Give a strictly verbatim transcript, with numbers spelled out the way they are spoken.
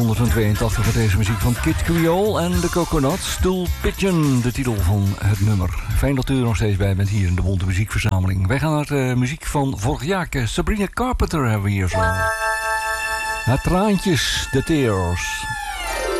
negentien met deze muziek van Kid Creole en de Coconuts. Stool Pigeon, de titel van het nummer. Fijn dat u er nog steeds bij bent hier in de Bonte Muziekverzameling. Wij gaan naar de muziek van vorig jaar. Sabrina Carpenter hebben we hier zo. Het traantjes, de tears.